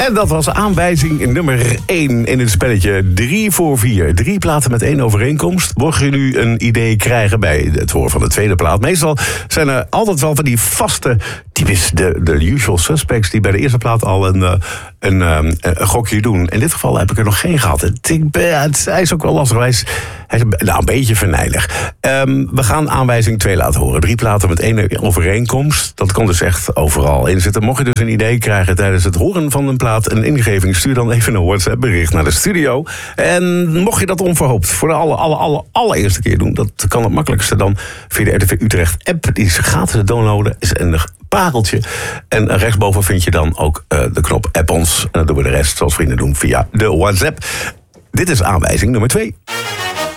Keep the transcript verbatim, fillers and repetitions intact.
En dat was aanwijzing nummer één in het spelletje drie voor vier. Drie platen met één overeenkomst. Mocht je nu een idee krijgen bij het horen van de tweede plaat. Meestal zijn er altijd wel van die vaste typisch de, de usual suspects die bij de eerste plaat al een, een, een, een gokje doen. In dit geval heb ik er nog geen gehad. Het, ik, het, hij is ook wel lastig. Hij is, hij is nou, een beetje venijnig. Um, we gaan aanwijzing twee laten horen. Drie platen met één overeenkomst. Dat kan dus echt overal in zitten. Mocht je dus een idee krijgen tijdens het horen van een plaat, een ingeving, stuur dan even een WhatsApp bericht naar de studio. En mocht je dat onverhoopt voor de alle, alle, alle, allereerste keer doen, dat kan het makkelijkste dan via de R T V Utrecht app. Die is gratis te downloaden. Is een pareltje. En rechtsboven vind je dan ook uh, de knop app ons. En dan doen we de rest zoals vrienden doen via de WhatsApp. Dit is aanwijzing nummer twee.